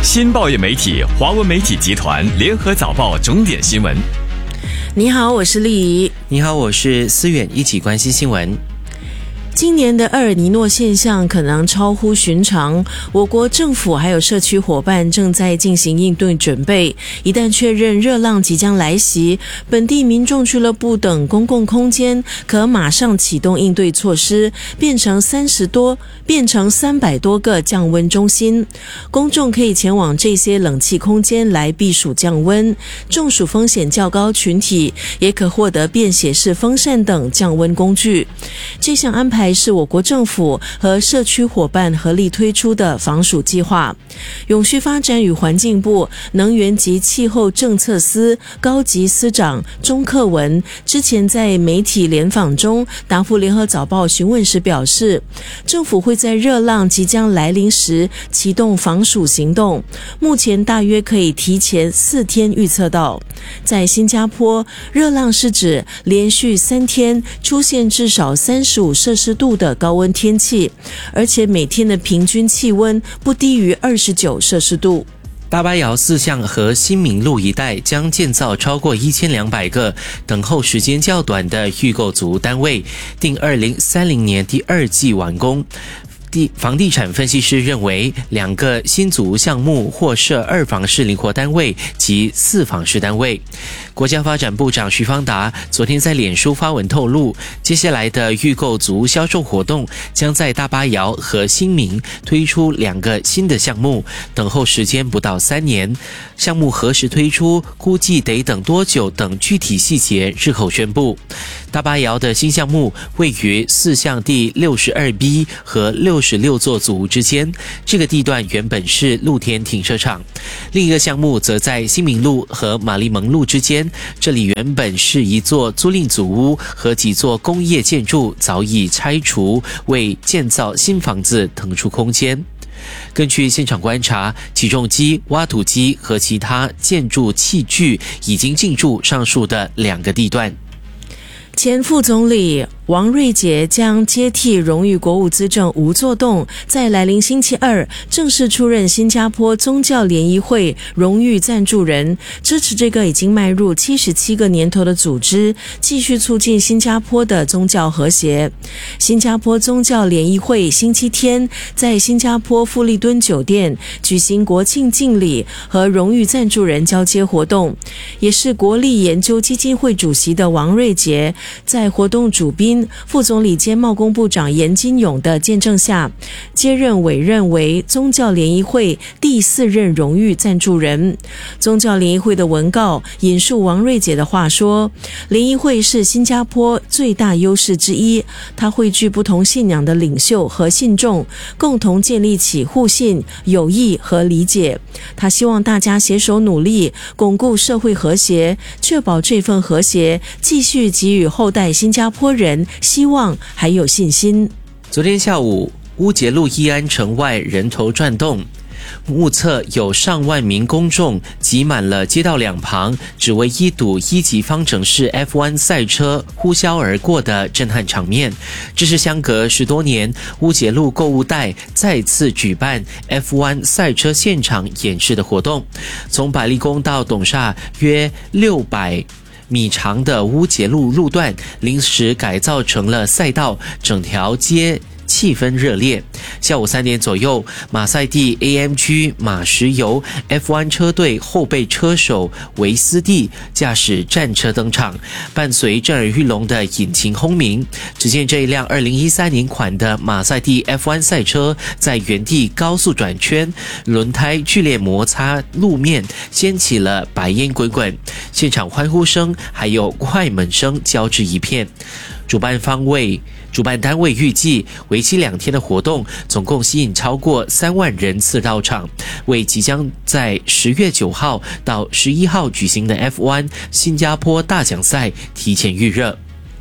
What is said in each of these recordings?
新报业媒体华文媒体集团联合早报重点新闻。 你好，我是丽怡。 你好，我是思远，一起关心新闻。 今年的厄尔尼诺现象可能超乎寻常，我国政府还有社区伙伴正在进行应对准备。一旦确认热浪即将来袭，本地民众俱乐部等公共空间可马上启动应对措施，变成300多个降温中心。公众可以前往这些冷气空间来避暑降温，中暑风险较高群体也可获得便携式风扇等降温工具。这项安排是我国政府和社区伙伴合力推出的防暑计划。永续发展与环境部能源及气候政策司高级司长钟克文之前在媒体联访中答复联合早报询问时表示，政府会在热浪即将来临时启动防暑行动，目前大约可以提前4天预测到。在新加坡，热浪是指连续3天出现至少35摄氏度的高温天气，而且每天的平均气温不低于29摄氏度。 大巴窑4巷和新民路一带将建造超过1200个等候时间较短的预购组屋单位，定2030年第2季完工。房地产分析师认为，2个新组屋项目或设2房式灵活单位及4房式单位。国家发展部长徐方达昨天在脸书发文透露，接下来的预购组屋销售活动将在大巴窑和新民推出2个新的项目，等候时间不到3年。项目何时推出，估计得等多久等具体细节日后宣布。大巴窑的新项目位于4巷第 62B 和66座组屋之间，这个地段原本是露天停车场。另一个项目则在新民路和玛丽蒙路之间，这里原本是一座租赁组屋和几座工业建筑，早已拆除，为建造新房子腾出空间。根据现场观察，起重机、挖土机和其他建筑器具已经进驻上述的2个地段。 前副总理王瑞杰将接替荣誉国务资政吴作栋，在来临星期二正式出任新加坡宗教联谊会荣誉赞助人，支持这个已经迈入77个年头的组织，继续促进新加坡的宗教和谐。新加坡宗教联谊会星期天在新加坡富丽敦酒店举行国庆敬礼和荣誉赞助人交接活动，也是国立研究基金会主席的王瑞杰在活动主宾副总理兼贸工部长严金勇的见证下，接任委任为宗教联谊会第4任荣誉赞助人。宗教联谊会的文告引述王瑞杰的话说，联谊会是新加坡最大优势之一，它汇聚不同信仰的领袖和信众，共同建立起互信、友谊和理解。他希望大家携手努力，巩固社会和谐，确保这份和谐继续给予后代新加坡人希望还有信心。 昨天下午，乌节路义安城外人头转动，目测有上万名公众挤满了街道2旁，只为一睹1级方程式 F1 赛车呼啸而过的震撼场面。这是相隔10多年，乌节路购物带再次举办 F1 赛车现场演示的活动。从百丽宫到董煞约600米长的乌节路路段临时改造成了赛道，整条街气氛热烈。下午3点左右，马赛蒂 AMG 马石油 F1 车队后备车手维斯蒂驾驶战车登场，伴随震耳欲聋的引擎轰鸣。只见这一辆2013年款的马赛蒂 F1 赛车在原地高速转圈，轮胎剧烈摩擦路面，掀起了白烟滚滚，现场欢呼声还有快门声交织一片。主办单位预计为期2天的活动总共吸引超过3万人次到场，为即将在10月9号到11号举行的 F1 新加坡大奖赛提前预热。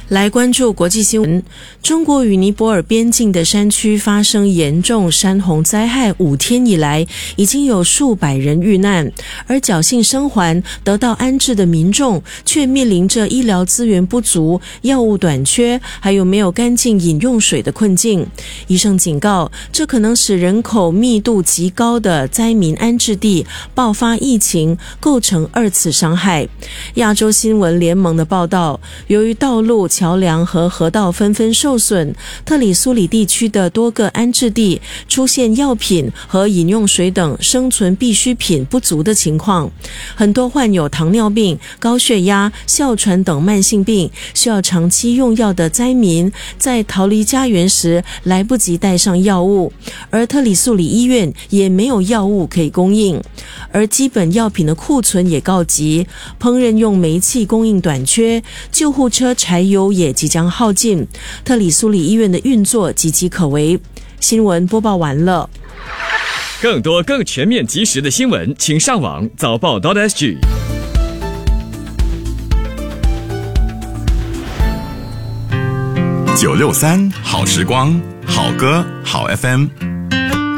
来关注国际新闻。中国与尼泊尔边境的山区发生严重山洪灾害，5天以来已经有数百人遇难，而侥幸生还得到安置的民众却面临着医疗资源不足、药物短缺，还有没有干净饮用水的困境。医生警告，这可能使人口密度极高的灾民安置地爆发疫情，构成2次伤害。亚洲新闻联盟的报道，由于道路、桥梁和河道纷纷受损，特里苏里地区的多个安置地出现药品和饮用水等生存必需品不足的情况。很多患有糖尿病、高血压、哮喘等慢性病，需要长期用药的灾民，在逃离家园时来不及带上药物，而特里苏里医院也没有药物可以供应，而基本药品的库存也告急，烹饪用煤气供应短缺，救护车柴油也即将耗尽，特里苏里医院的运作岌岌可危。新闻播报完了。 更多更全面及时的新闻，请上网早报.sg。 963好时光，好歌好 FM。